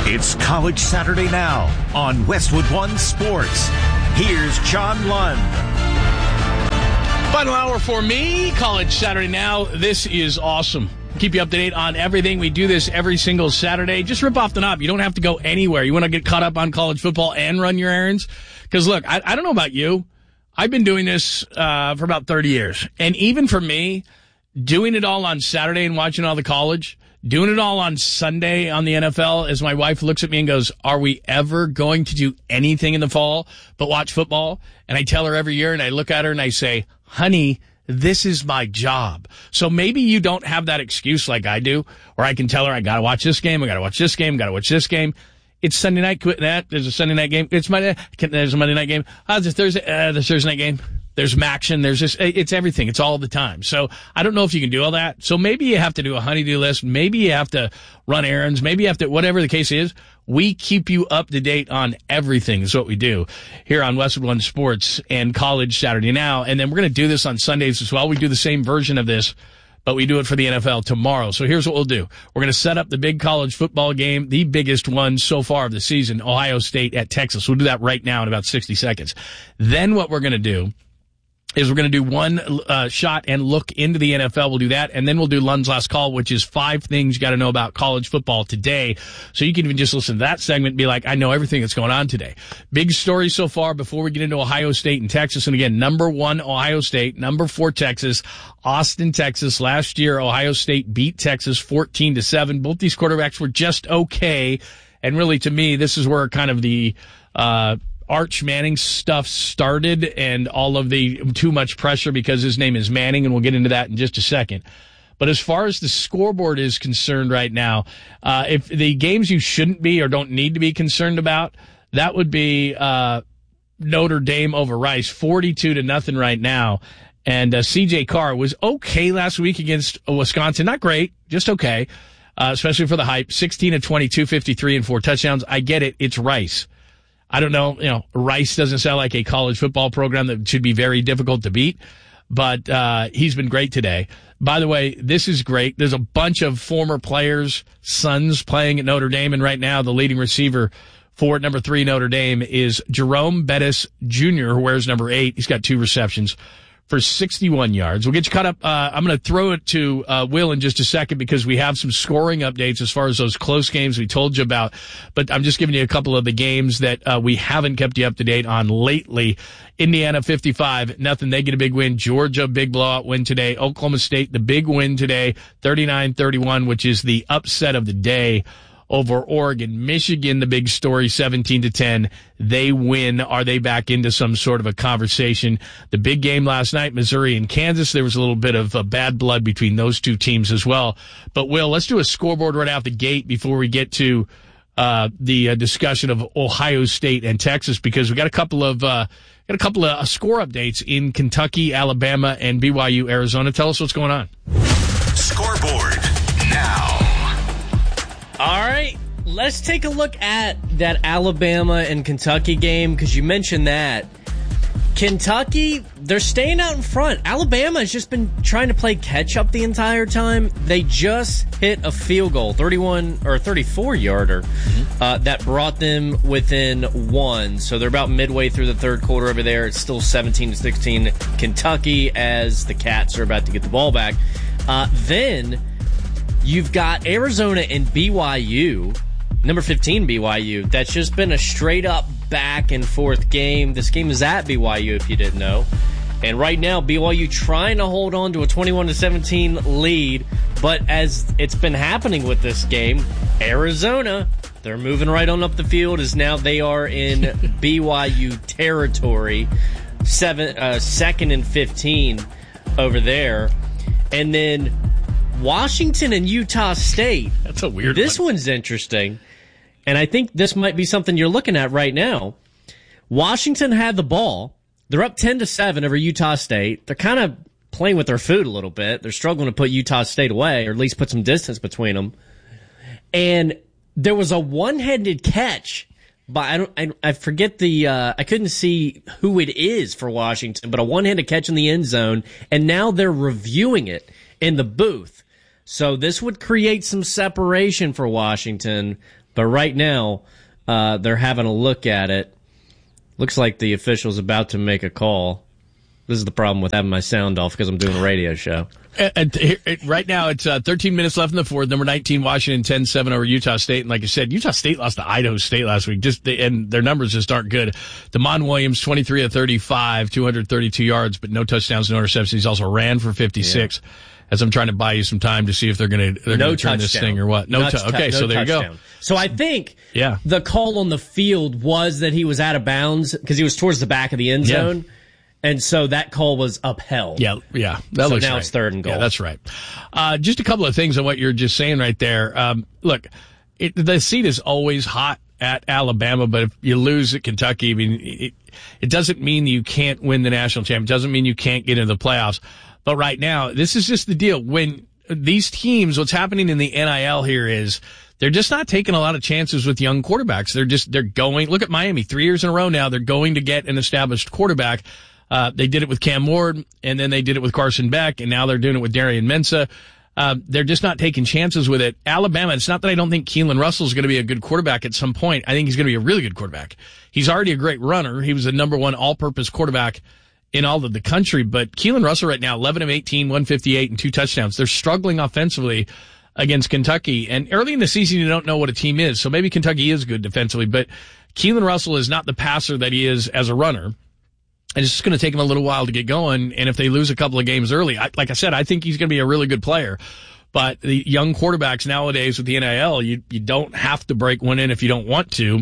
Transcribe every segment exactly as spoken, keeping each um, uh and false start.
It's College Saturday Now on Westwood One Sports. Here's John Lund. Final hour for me, College Saturday Now. This is awesome. Keep you up to date on everything. We do this every single Saturday. Just rip off the knob. You don't have to go anywhere. You want to get caught up on college football and run your errands? Because, look, I, I don't know about you. I've been doing this uh, for about thirty years. And even for me, doing it all on Saturday and watching all the college, doing it all on Sunday on the N F L, as my wife looks at me and goes, are we ever going to do anything in the fall but watch football? And I tell her every year, and I look at her and I say, honey, this is my job. So maybe you don't have that excuse like I do, where I can tell her, I got to watch this game, I got to watch this game, got to watch this game. It's Sunday night, quit that. There's a Sunday night game. It's Monday. There's a Monday night game. Oh, there's a Thursday, uh, there's Thursday night game. There's Maction. There's just, it's everything. It's all the time. So I don't know if you can do all that. So maybe you have to do a honey-do list. Maybe you have to run errands. Maybe you have to, whatever the case is, we keep you up to date on everything is what we do here on Westwood One Sports and College Saturday Now. And then we're going to do this on Sundays as well. We do the same version of this, but we do it for the N F L tomorrow. So here's what we'll do. We're going to set up the big college football game, the biggest one so far of the season, Ohio State at Texas. We'll do that right now in about sixty seconds. Then what we're going to do is we're going to do one uh, shot and look into the N F L. We'll do that, and then we'll do Lund's Last Call, which is five things you got to know about college football today. So you can even just listen to that segment and be like, I know everything that's going on today. Big story so far before we get into Ohio State and Texas. And again, number one, Ohio State, number four, Texas, Austin, Texas. Last year, Ohio State beat Texas fourteen to seven. Both these quarterbacks were just okay. And really, to me, this is where kind of the uh Arch Manning stuff started and all of the too much pressure because his name is Manning, and we'll get into that in just a second. But as far as the scoreboard is concerned right now, uh, if the games you shouldn't be or don't need to be concerned about, that would be uh, Notre Dame over Rice, forty-two to nothing right now. And uh, C J Carr was okay last week against Wisconsin. Not great, just okay, uh, especially for the hype. sixteen of twenty-two, fifty-three, and four touchdowns. I get it. It's Rice. I don't know, you know, Rice doesn't sound like a college football program that should be very difficult to beat, but uh he's been great today. By the way, this is great. There's a bunch of former players' sons playing at Notre Dame, and right now the leading receiver for number three Notre Dame is Jerome Bettis Junior, who wears number eight. He's got two receptions for sixty-one yards. We'll get you caught up. Uh, I'm going to throw it to uh, Will in just a second because we have some scoring updates as far as those close games we told you about. But I'm just giving you a couple of the games that uh, we haven't kept you up to date on lately. Indiana fifty-five, nothing. They get a big win. Georgia, big blowout win today. Oklahoma State, the big win today, thirty-nine thirty-one, which is the upset of the day over Oregon. Michigan, the big story, seventeen to ten. They win. Are they back into some sort of a conversation? The big game last night, Missouri and Kansas, there was a little bit of uh, bad blood between those two teams as well. But, Will, let's do a scoreboard right out the gate before we get to uh the uh, discussion of Ohio State and Texas, because we got a couple of uh got a couple of uh, score updates in Kentucky, Alabama, and B Y U, Arizona. Tell us what's going on. Scoreboard now. All right, let's take a look at that Alabama and Kentucky game, because you mentioned that. Kentucky, they're staying out in front. Alabama has just been trying to play catch-up the entire time. They just hit a field goal, thirty-one or thirty-four-yarder, mm-hmm. uh, that brought them within one. So they're about midway through the third quarter over there. It's still seventeen to sixteen Kentucky as the Cats are about to get the ball back. Uh, then you've got Arizona and B Y U, number fifteen B Y U. That's just been a straight-up back-and-forth game. This game is at B Y U, if you didn't know. And right now, B Y U trying to hold on to a twenty-one to seventeen lead. But as it's been happening with this game, Arizona, they're moving right on up the field as now they are in B Y U territory. Seven, uh, second and fifteen over there. And then Washington and Utah State. That's a weird This one. one's interesting. And I think this might be something you're looking at right now. Washington had the ball. They're up ten to seven over Utah State. They're kind of playing with their food a little bit. They're struggling to put Utah State away, or at least put some distance between them. And there was a one-handed catch by, I don't, I, I forget the, uh, I couldn't see who it is for Washington, but a one-handed catch in the end zone. And now they're reviewing it in the booth. So this would create some separation for Washington. But right now, uh, they're having a look at it. Looks like the official's about to make a call. This is the problem with having my sound off because I'm doing a radio show. And, and right now, it's uh, thirteen minutes left in the fourth. Number nineteen, Washington, ten seven over Utah State. And like I said, Utah State lost to Idaho State last week. Just they, and their numbers just aren't good. Damon Williams, twenty-three of thirty-five, two hundred thirty-two yards, but no touchdowns, no interceptions. He's also ran for fifty-six. Yeah. As I'm trying to buy you some time to see if they're going to they're no going to turn this thing or what. No, no t- okay, no so there touchdown. you go. So I think yeah. the call on the field was that he was out of bounds because he was towards the back of the end zone. Yeah. And so that call was upheld. Yeah, yeah. That so looks now right. it's third and goal. Yeah, that's right. Uh, just a couple of things on what you're just saying right there. Um, look, it, the seat is always hot at Alabama, but if you lose at Kentucky, I mean, it, it doesn't mean you can't win the national championship. It doesn't mean you can't get into the playoffs. But right now, this is just the deal. When these teams, what's happening in the N I L here is they're just not taking a lot of chances with young quarterbacks. They're just, they're going, look at Miami, three years in a row now, they're going to get an established quarterback. Uh, they did it with Cam Ward, and then they did it with Carson Beck, and now they're doing it with Darian Mensah. Uh, they're just not taking chances with it. Alabama, it's not that I don't think Keelan Russell is going to be a good quarterback at some point. I think he's going to be a really good quarterback. He's already a great runner. He was the number one all-purpose quarterback in all of the country, but Keelan Russell right now, eleven of eighteen, one fifty-eight, and two touchdowns. They're struggling offensively against Kentucky, and early in the season, you don't know what a team is, so maybe Kentucky is good defensively, but Keelan Russell is not the passer that he is as a runner. And it's just going to take him a little while to get going. And if they lose a couple of games early, I, like I said, I think he's going to be a really good player. But the young quarterbacks nowadays with the N I L, you, you don't have to break one in if you don't want to.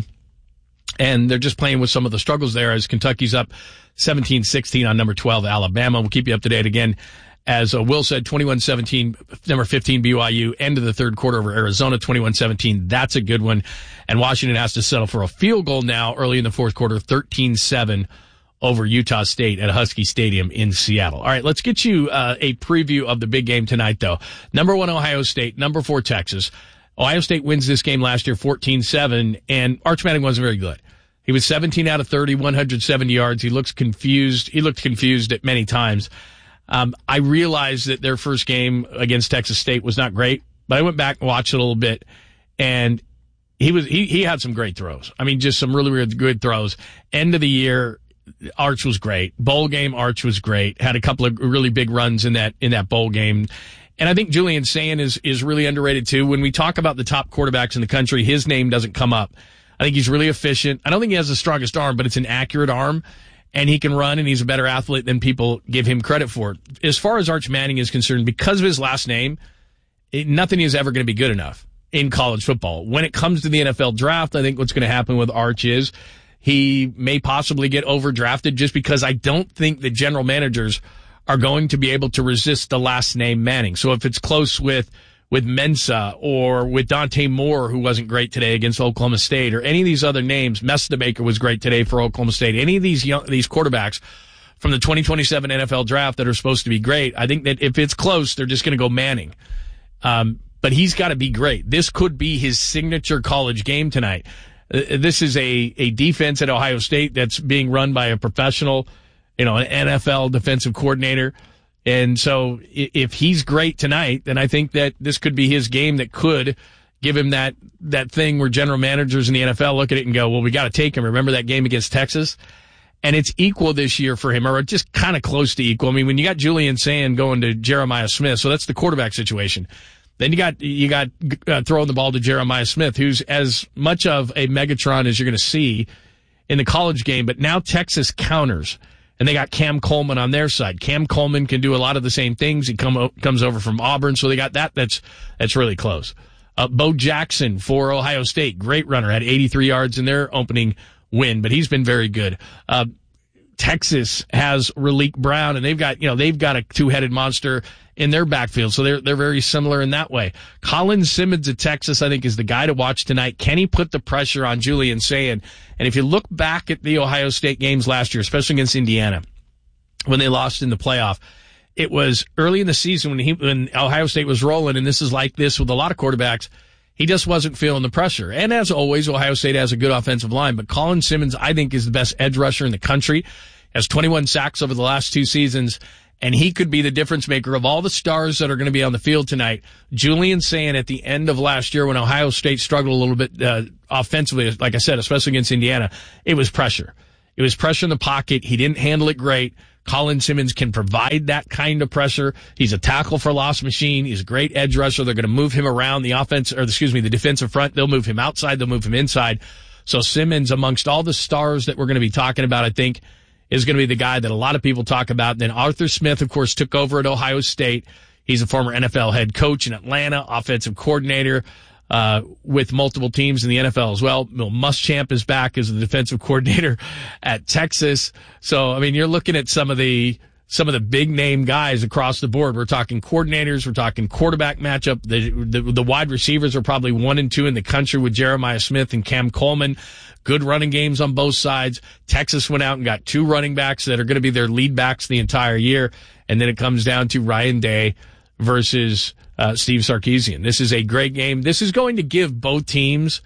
And they're just playing with some of the struggles there as Kentucky's up seventeen sixteen on number twelve, Alabama. We'll keep you up to date again. As uh, Will said, twenty-one seventeen, number fifteen, B Y U, end of the third quarter over Arizona, twenty-one seventeen. That's a good one. And Washington has to settle for a field goal now early in the fourth quarter, thirteen seven. Over Utah State at Husky Stadium in Seattle. All right, let's get you uh, a preview of the big game tonight, though. Number one, Ohio State. Number four, Texas. Ohio State wins this game last year fourteen seven, and Arch Manning wasn't very good. He was seventeen out of thirty, one hundred seventy yards. He looks confused. He looked confused at many times. Um, I realized that their first game against Texas State was not great, but I went back and watched it a little bit, and he was he, he had some great throws. I mean, just some really, really good throws. End of the year, Arch was great. Bowl game, Arch was great. Had a couple of really big runs in that in that bowl game. And I think Julian Sayin is is really underrated too. When we talk about the top quarterbacks in the country, his name doesn't come up. I think he's really efficient. I don't think he has the strongest arm, but it's an accurate arm, and he can run, and he's a better athlete than people give him credit for. As far as Arch Manning is concerned, because of his last name, it, nothing is ever going to be good enough in college football. When it comes to the N F L draft, I think what's going to happen with Arch is he may possibly get overdrafted just because I don't think the general managers are going to be able to resist the last name Manning. So if it's close with, with Mensah or with Dante Moore, who wasn't great today against Oklahoma State, or any of these other names, Mestebaker was great today for Oklahoma State, any of these young, these quarterbacks from the twenty twenty-seven N F L draft that are supposed to be great, I think that if it's close, they're just going to go Manning. Um, but he's got to be great. This could be his signature college game tonight. This is a, a defense at Ohio State that's being run by a professional, you know, an N F L defensive coordinator. And so if he's great tonight, then I think that this could be his game that could give him that, that thing where general managers in the N F L look at it and go, well, we got to take him. Remember that game against Texas? And it's equal this year for him, or just kind of close to equal. I mean, when you got Julian Sayin going to Jeremiah Smith, so that's the quarterback situation. Then you got, you got, uh, throwing the ball to Jeremiah Smith, who's as much of a Megatron as you're going to see in the college game. But now Texas counters, and they got Cam Coleman on their side. Cam Coleman can do a lot of the same things. He come, comes over from Auburn, so they got that. That's, that's really close. Uh, Bo Jackson for Ohio State, great runner, had eighty-three yards in their opening win, but he's been very good. Uh, Texas has Raleek Brown, and they've got, you know, they've got a two-headed monster in their backfield, so they're they're very similar in that way. Colin Simmons at Texas, I think, is the guy to watch tonight. Can he put the pressure on Julian Sayin? And if you look back at the Ohio State games last year, especially against Indiana, when they lost in the playoff, it was early in the season when he when Ohio State was rolling, and this is like this with a lot of quarterbacks. He just wasn't feeling the pressure. And as always, Ohio State has a good offensive line, but Colin Simmons, I think, is the best edge rusher in the country. Has twenty-one sacks over the last two seasons. And he could be the difference maker of all the stars that are going to be on the field tonight. Julian Sand at the end of last year when Ohio State struggled a little bit uh, offensively, like I said, especially against Indiana, it was pressure. It was pressure in the pocket. He didn't handle it great. Colin Simmons can provide that kind of pressure. He's a tackle for loss machine. He's a great edge rusher. They're going to move him around the offense, or excuse me, the defensive front. They'll move him outside. They'll move him inside. So Simmons, amongst all the stars that we're going to be talking about, I think, is going to be the guy that a lot of people talk about. And then Arthur Smith, of course, took over at Ohio State. He's a former N F L head coach in Atlanta, offensive coordinator uh with multiple teams in the N F L as well. Bill Muschamp is back as the defensive coordinator at Texas. So, I mean, you're looking at some of the some of the big name guys across the board. We're talking coordinators. We're talking quarterback matchup. The, the, the wide receivers are probably one and two in the country with Jeremiah Smith and Cam Coleman. Good running games on both sides. Texas went out and got two running backs that are going to be their lead backs the entire year. And then it comes down to Ryan Day versus uh, Steve Sarkisian. This is a great game. This is going to give both teams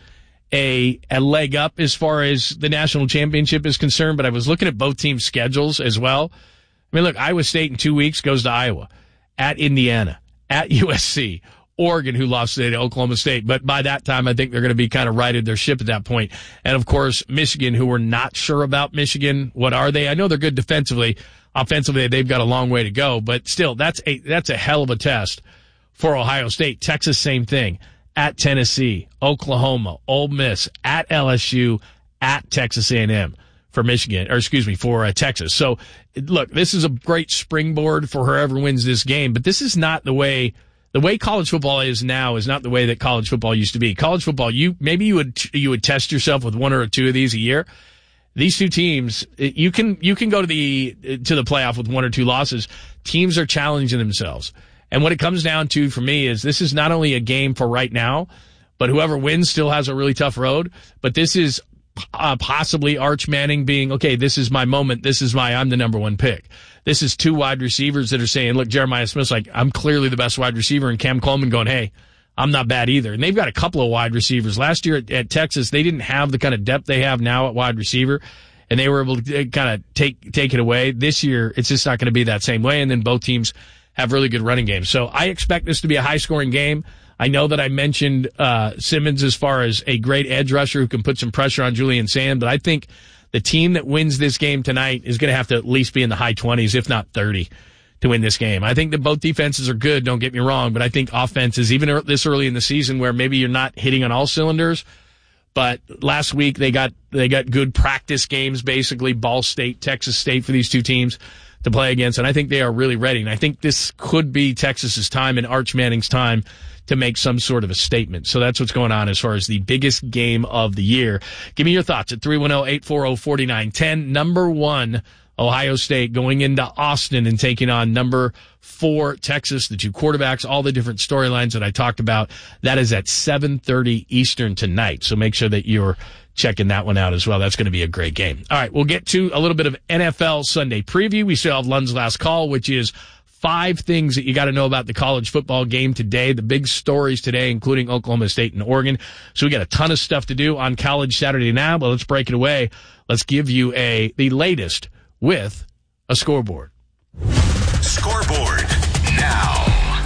a, a leg up as far as the national championship is concerned. But I was looking at both teams' schedules as well. I mean, look, Iowa State in two weeks goes to Iowa, at Indiana, at U S C, Oregon, who lost today to Oklahoma State. But by that time, I think they're going to be kind of righted their ship at that point. And, of course, Michigan, who we're not sure about Michigan. What are they? I know they're good defensively. Offensively, they've got a long way to go. But still, that's a that's a hell of a test for Ohio State. Texas, same thing. At Tennessee, Oklahoma, Ole Miss, at L S U, at Texas A and M for Michigan, or excuse me, for uh, Texas. So, look, this is a great springboard for whoever wins this game. But this is not the way... The way college football is now is not the way that college football used to be. College football, you maybe you would you would test yourself with one or two of these a year. These two teams, you can you can go to the to the playoff with one or two losses. Teams are challenging themselves, and what it comes down to for me is this is not only a game for right now, but whoever wins still has a really tough road. But this is uh, possibly Arch Manning being, okay, this is my moment. This is my I'm the number one pick. This is two wide receivers that are saying, look, Jeremiah Smith's like, I'm clearly the best wide receiver, and Cam Coleman going, hey, I'm not bad either. And they've got a couple of wide receivers. Last year at, at Texas, they didn't have the kind of depth they have now at wide receiver, and they were able to kind of take take it away. This year, it's just not going to be that same way, and then both teams have really good running games. So I expect this to be a high-scoring game. I know that I mentioned uh, Simmons as far as a great edge rusher who can put some pressure on Julian Sand, but I think the team that wins this game tonight is going to have to at least be in the high twenties, if not thirty, to win this game. I think that both defenses are good, don't get me wrong, but I think offenses, even this early in the season where maybe you're not hitting on all cylinders, but last week they got they got good practice games, basically, Ball State, Texas State for these two teams to play against, and I think they are really ready. And I think this could be Texas's time and Arch Manning's time to make some sort of a statement. So that's what's going on as far as the biggest game of the year. Give me your thoughts at three one zero, eight four zero, four nine one zero. Number one, Ohio State going into Austin and taking on number four, Texas, the two quarterbacks, all the different storylines that I talked about. That is at seven thirty Eastern tonight. So make sure that you're checking that one out as well. That's going to be a great game. All right, we'll get to a little bit of N F L Sunday preview. We still have Lund's last call, which is five things that you got to know about the college football game today, the big stories today, including Oklahoma State and Oregon. So we got a ton of stuff to do on College Saturday Now, but let's break it away. Let's give you a the latest with a scoreboard. Scoreboard now.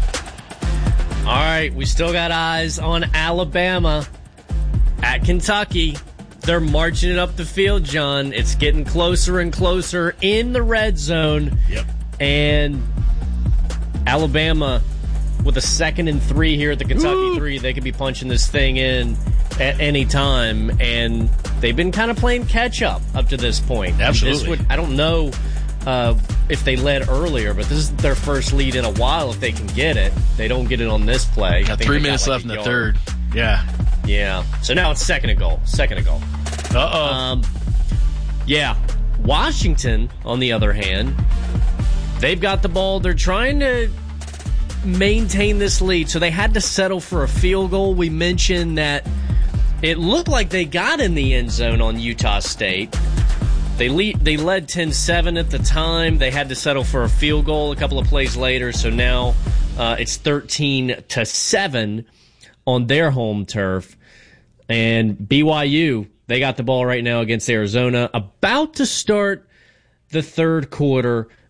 All right, we still got eyes on Alabama at Kentucky. They're marching it up the field, John. It's getting closer and closer in the red zone. Yep. And Alabama with a second and three here at the Kentucky Ooh. three. They could be punching this thing in at any time. And they've been kind of playing catch up up to this point. Absolutely. This would, I don't know uh, if they led earlier, but this is their first lead in a while if they can get it. They don't get it on this play. Got three minutes got like left in the yard. third. Yeah. Yeah. So now it's second and goal. Second and goal. Uh-oh. Um, yeah. Washington, on the other hand, they've got the ball. They're trying to maintain this lead, so they had to settle for a field goal. We mentioned that it looked like they got in the end zone on Utah State. They lead, they led ten seven at the time. They had to settle for a field goal a couple of plays later, so now uh, it's thirteen to seven on their home turf. And B Y U, they got the ball right now against Arizona, about to start the third quarter.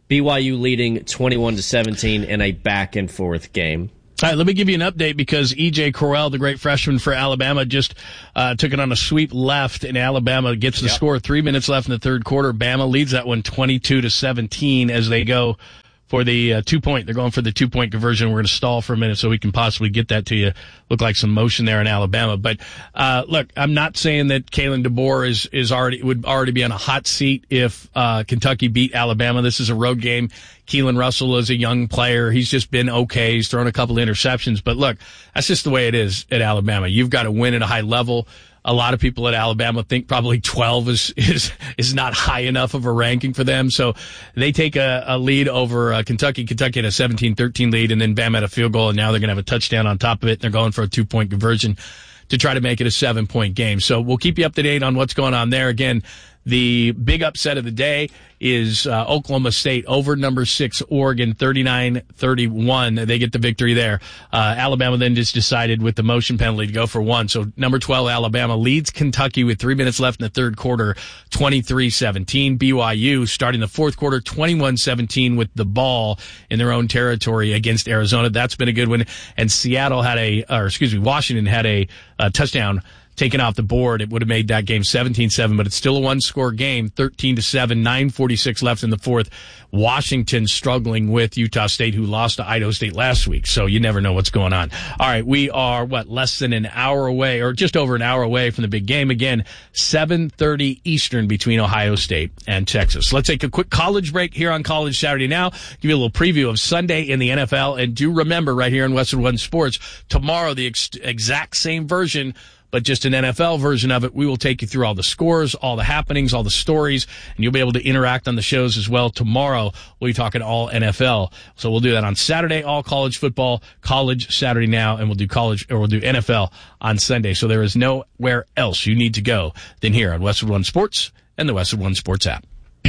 B Y U leading twenty-one to seventeen in a back and forth game. All right, let me give you an update because E J Correll, the great freshman for Alabama, just uh, took it on a sweep left, and Alabama gets the yep. score. Three minutes left in the third quarter. Bama leads that one twenty-two to seventeen as they go for the uh, two-point. They're going for the two-point conversion. We're going to stall for a minute so we can possibly get that to you. Look like some motion there in Alabama. But, uh, look, I'm not saying that Kalen DeBoer is, is already, would already be on a hot seat if, uh, Kentucky beat Alabama. This is a road game. Keelan Russell is a young player. He's just been okay. He's thrown a couple interceptions. But look, that's just the way it is at Alabama. You've got to win at a high level. A lot of people at Alabama think probably twelve is is is not high enough of a ranking for them. So they take a, a lead over uh, Kentucky. Kentucky had a seventeen thirteen lead, and then Bama had a field goal, and now they're going to have a touchdown on top of it. They're going for a two-point conversion to try to make it a seven-point game. So we'll keep you up to date on what's going on there. Again, the big upset of the day is uh, Oklahoma State over number six Oregon, thirty-nine thirty-one. They get the victory there. Uh, Alabama then just decided with the motion penalty to go for one. So number twelve Alabama leads Kentucky with three minutes left in the third quarter, twenty-three seventeen. B Y U starting the fourth quarter, twenty-one seventeen with the ball in their own territory against Arizona. That's been a good one. And Seattle had a, or excuse me, Washington had a, a touchdown taken off the board. It would have made that game seventeen seven, but it's still a one-score game, thirteen to seven, nine forty-six left in the fourth. Washington struggling with Utah State, who lost to Idaho State last week, so you never know what's going on. All right, we are, what, less than an hour away, or just over an hour away from the big game. Again, seven thirty Eastern between Ohio State and Texas. Let's take a quick college break here on College Saturday Now. Give you a little preview of Sunday in the N F L, and do remember right here on Westwood One Sports, tomorrow the ex- exact same version, but just an N F L version of it. We will take you through all the scores, all the happenings, all the stories, and you'll be able to interact on the shows as well. Tomorrow, we'll be talking all N F L. So we'll do that on Saturday, all college football, College Saturday Now, and we'll do college, or we'll do N F L on Sunday. So there is nowhere else you need to go than here on Westwood One Sports and the Westwood One Sports app.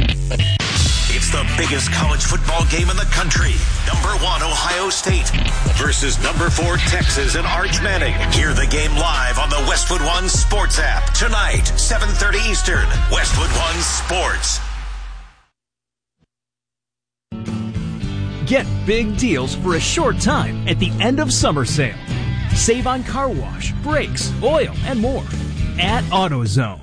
It's the biggest college football game in the country. Number one, Ohio State versus number four, Texas and Arch Manning. Hear the game live on the Westwood One Sports app. Tonight, seven thirty Eastern, Westwood One Sports. Get big deals for a short time at the end of summer sale. Save on car wash, brakes, oil, and more at AutoZone.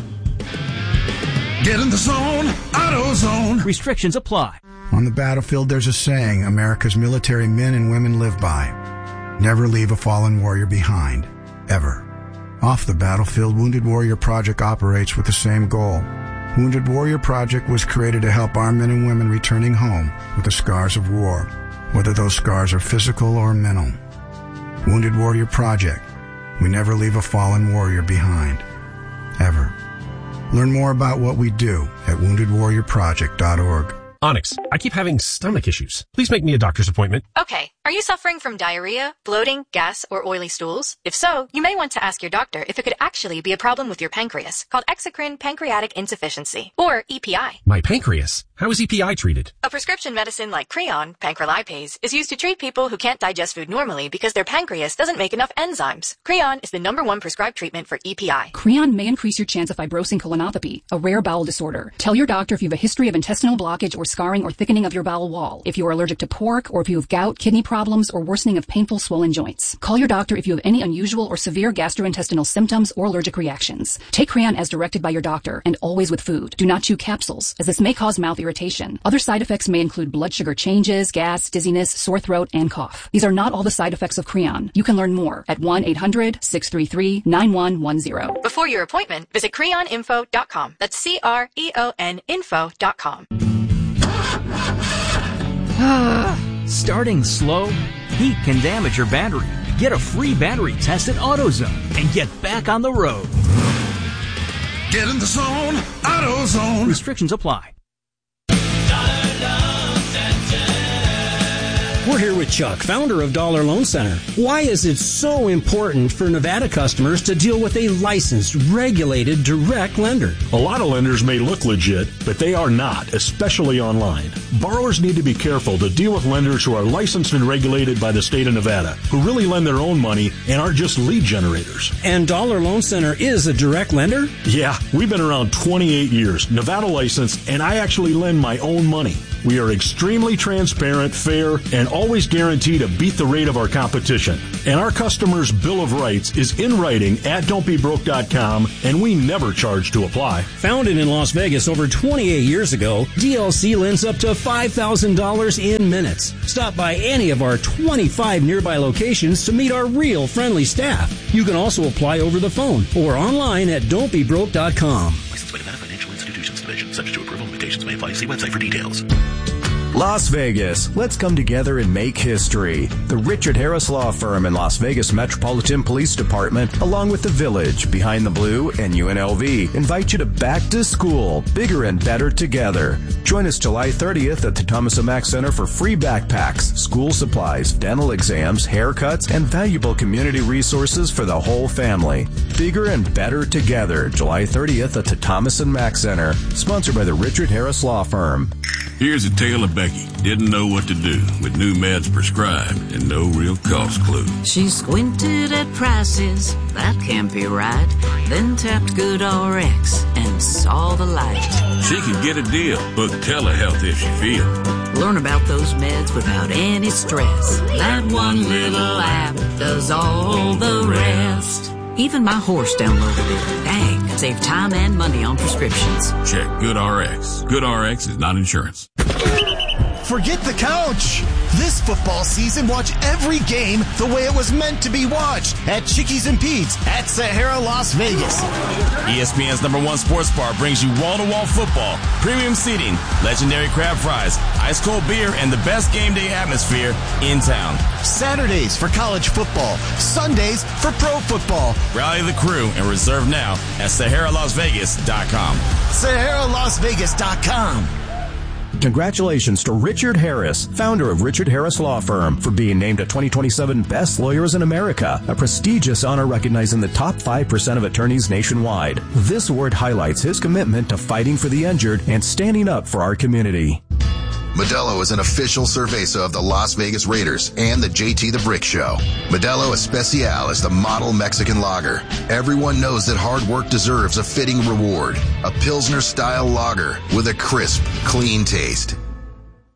Get in the zone, AutoZone. Restrictions apply. On the battlefield, there's a saying America's military men and women live by. Never leave a fallen warrior behind. Ever. Off the battlefield, Wounded Warrior Project operates with the same goal. Wounded Warrior Project was created to help our men and women returning home with the scars of war, whether those scars are physical or mental. Wounded Warrior Project. We never leave a fallen warrior behind. Ever. Learn more about what we do at wounded warrior project dot org. Onyx, I keep having stomach issues. Please make me a doctor's appointment. Okay. Are you suffering from diarrhea, bloating, gas, or oily stools? If so, you may want to ask your doctor if it could actually be a problem with your pancreas, called exocrine pancreatic insufficiency, or E P I. My pancreas? How is E P I treated? A prescription medicine like Creon, pancrelipase, is used to treat people who can't digest food normally because their pancreas doesn't make enough enzymes. Creon is the number one prescribed treatment for E P I. Creon may increase your chance of fibrosing colonopathy, a rare bowel disorder. Tell your doctor if you have a history of intestinal blockage or scarring or thickening of your bowel wall, if you are allergic to pork, or if you have gout, kidney problems, or worsening of painful swollen joints. Call your doctor if you have any unusual or severe gastrointestinal symptoms or allergic reactions. Take Creon as directed by your doctor, and always with food. Do not chew capsules, as this may cause mouth irritation. Other side effects may include blood sugar changes, gas, dizziness, sore throat, and cough. These are not all the side effects of Creon. You can learn more at one eight hundred six three three nine one one zero. Before your appointment, visit creon info dot com. That's C R E O N info dot com. Starting slow? Heat can damage your battery. Get a free battery test at AutoZone and get back on the road. Get in the zone, AutoZone. Restrictions apply. We're here with Chuck, founder of Dollar Loan Center. Why is it so important for Nevada customers to deal with a licensed, regulated, direct lender? A lot of lenders may look legit, but they are not, especially online. Borrowers need to be careful to deal with lenders who are licensed and regulated by the state of Nevada, who really lend their own money and aren't just lead generators. And Dollar Loan Center is a direct lender? Yeah, we've been around twenty-eight years, Nevada licensed, and I actually lend my own money. We are extremely transparent, fair, and always guarantee to beat the rate of our competition. And our customers' Bill of Rights is in writing at don't be broke dot com, and we never charge to apply. Founded in Las Vegas over twenty-eight years ago, D L C lends up to five thousand dollars in minutes. Stop by any of our twenty-five nearby locations to meet our real friendly staff. You can also apply over the phone or online at don't be broke dot com. Licensed by Nevada Financial Institutions Division. Subject to approval. Limitations may apply. See website for details. Las Vegas, let's come together and make history. The Richard Harris Law Firm and Las Vegas Metropolitan Police Department, along with the Village, Behind the Blue, and U N L V, invite you to Back to School, bigger and better together. Join us July thirtieth at the Thomas and Mack Center for free backpacks, school supplies, dental exams, haircuts, and valuable community resources for the whole family. Bigger and better together, July thirtieth at the Thomas and Mack Center, sponsored by the Richard Harris Law Firm. Here's a tale of Becky. Didn't know what to do with new meds prescribed and no real cost clue. She squinted at prices, that can't be right. Then tapped GoodRx and saw the light. She could get a deal, book telehealth if she feels. Learn about those meds without any stress. That one little app does all the rest. Even my horse downloaded it. Dang, save time and money on prescriptions. Check GoodRx. GoodRx is not insurance. Forget the couch. This football season, watch every game the way it was meant to be watched at Chickies and Pete's at Sahara, Las Vegas. E S P N's number one sports bar brings you wall-to-wall football, premium seating, legendary crab fries, ice-cold beer, and the best game day atmosphere in town. Saturdays for college football, Sundays for pro football. Rally the crew and reserve now at Sahara Las Vegas dot com. Sahara Las Vegas dot com. Congratulations to Richard Harris, founder of Richard Harris Law Firm, for being named a twenty twenty-seven Best Lawyers in America, a prestigious honor recognizing the top five percent of attorneys nationwide. This award highlights his commitment to fighting for the injured and standing up for our community. Modelo is an official cerveza of the Las Vegas Raiders and the J T the Brick Show. Modelo Especial is the model Mexican lager. Everyone knows that hard work deserves a fitting reward. A Pilsner-style lager with a crisp, clean taste.